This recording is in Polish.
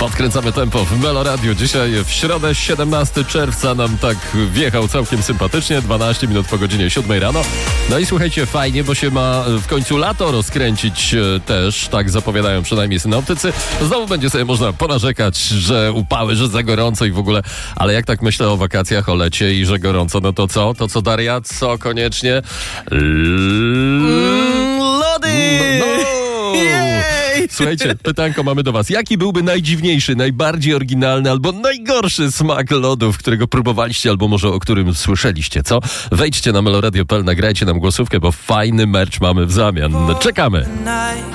Podkręcamy tempo w Melo Radio. Dzisiaj w środę 17 czerwca nam tak wjechał całkiem sympatycznie, 12 minut po godzinie 7 rano. No i słuchajcie, fajnie, bo się ma w końcu lato rozkręcić też, tak zapowiadają przynajmniej synoptycy. Znowu będzie sobie można ponarzekać, że upały, że za gorąco i w ogóle, ale jak tak myślę o wakacjach, o lecie i że gorąco, no to co? To co, Daria? Co koniecznie? Lody! Słuchajcie, pytanko mamy do was. Jaki byłby najdziwniejszy, najbardziej oryginalny albo najgorszy smak lodów, którego próbowaliście albo może o którym słyszeliście, co? Wejdźcie na meloradio.pl, nagrajcie nam głosówkę, bo fajny merch mamy w zamian. Czekamy!